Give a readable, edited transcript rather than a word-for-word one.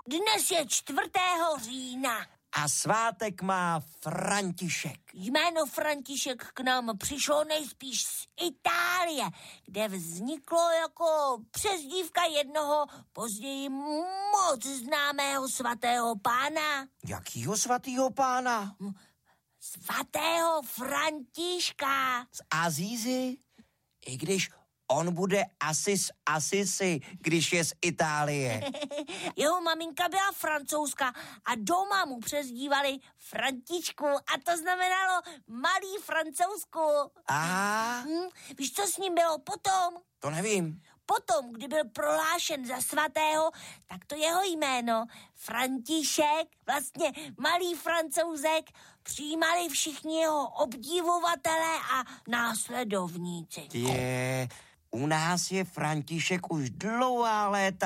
Dnes je 4. října. A svátek má František. Jméno František k nám přišlo nejspíš z Itálie, kde vzniklo jako přezdívka jednoho později moc známého svatého pána. Jakýho svatýho pána? Svatého Františka. Z Asízy? I když on bude asi z Asisi, když je z Itálie. Jeho maminka byla Francouzka a doma mu přezdívali Františku a to znamenalo malý Francouzku. Aha. Víš, co s ním bylo potom? To nevím. Potom, kdy byl prohlášen za svatého, tak to jeho jméno, František, vlastně malý Francouzek, přijímali všichni jeho obdivovatelé a následovníci. U nás je František už dlouhá léta